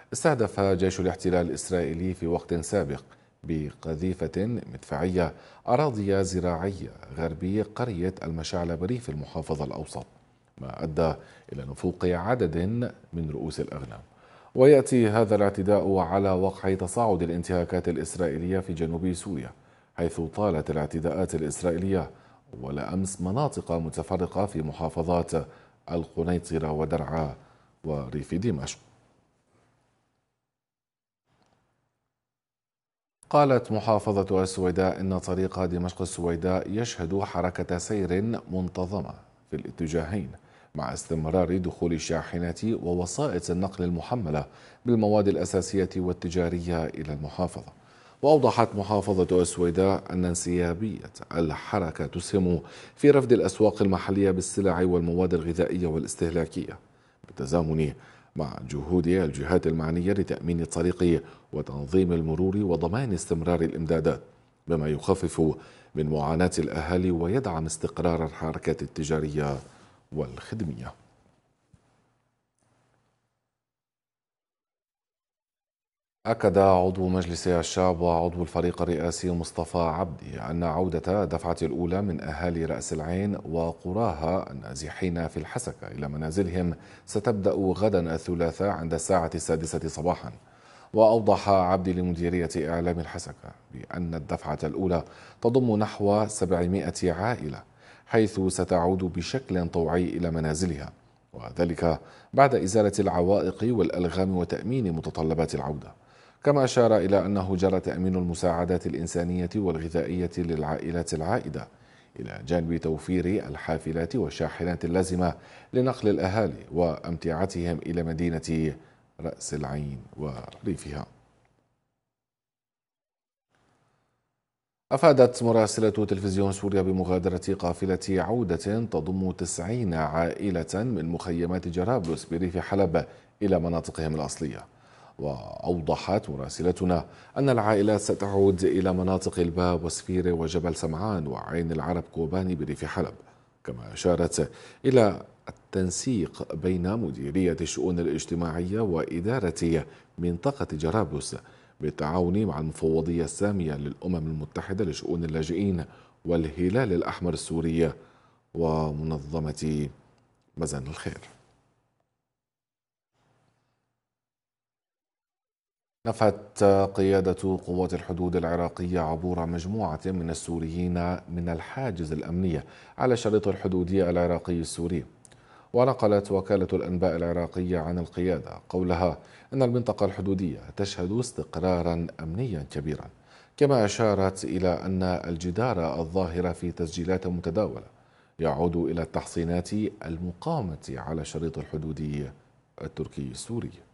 استهدف جيش الاحتلال الإسرائيلي في وقت سابق بقذيفة مدفعية أراضي زراعية غربي قرية المشاعلة بريف المحافظة الأوسط، ما أدى إلى نفوق عدد من رؤوس الأغنام. ويأتي هذا الاعتداء على وقع تصاعد الانتهاكات الإسرائيلية في جنوب سوريا، حيث طالت الاعتداءات الإسرائيلية ولا أمس مناطق متفرقة في محافظات القنيطرة ودرعا وريف دمشق. قالت محافظة السويداء إن طريق دمشق السويداء يشهد حركة سير منتظمة في الاتجاهين، مع استمرار دخول الشاحنات ووسائط النقل المحملة بالمواد الأساسية والتجارية إلى المحافظة. وأوضحت محافظة السويداء أن انسيابية الحركة تسهم في رفد الأسواق المحلية بالسلع والمواد الغذائية والاستهلاكية، بالتزامن مع جهود الجهات المعنية لتأمين الطريق وتنظيم المرور وضمان استمرار الإمدادات، بما يخفف من معاناة الأهالي ويدعم استقرار الحركة التجارية والخدمية. أكد عضو مجلس الشعب وعضو الفريق الرئاسي مصطفى عبدي أن عودة دفعة الأولى من أهالي رأس العين وقراها النازحين في الحسكة إلى منازلهم ستبدأ غدا الثلاثاء عند الساعة 6 صباحا. وأوضح عبدي لمديرية إعلام الحسكة بأن الدفعة الأولى تضم نحو 700 عائلة، حيث ستعود بشكل طوعي إلى منازلها، وذلك بعد إزالة العوائق والألغام وتأمين متطلبات العودة. كما أشار إلى أنه جرى تأمين المساعدات الإنسانية والغذائية للعائلات العائدة، إلى جانب توفير الحافلات والشاحنات اللازمة لنقل الأهالي وأمتعتهم إلى مدينة رأس العين وريفها. أفادت مراسلة تلفزيون سوريا بمغادرة قافلة عودة تضم 90 عائلة من مخيمات جرابلس بريف حلب إلى مناطقهم الأصلية. وأوضحت مراسلتنا أن العائلات ستعود إلى مناطق الباب وسفيرة وجبل سمعان وعين العرب كوباني بريف حلب. كما أشارت إلى التنسيق بين مديرية الشؤون الاجتماعية وإدارة منطقة جرابلس بالتعاون مع المفوضية السامية للأمم المتحدة لشؤون اللاجئين والهلال الأحمر السوري ومنظمة مزن الخير. نفت قيادة قوات الحدود العراقية عبور مجموعة من السوريين من الحاجز الأمني على الشريط الحدودي العراقي السوري. ونقلت وكالة الأنباء العراقية عن القيادة قولها أن المنطقة الحدودية تشهد استقرارا أمنيا كبيرا، كما أشارت إلى أن الجدار الظاهر في تسجيلات متداولة يعود إلى التحصينات المقامة على الشريط الحدودي التركي السوري.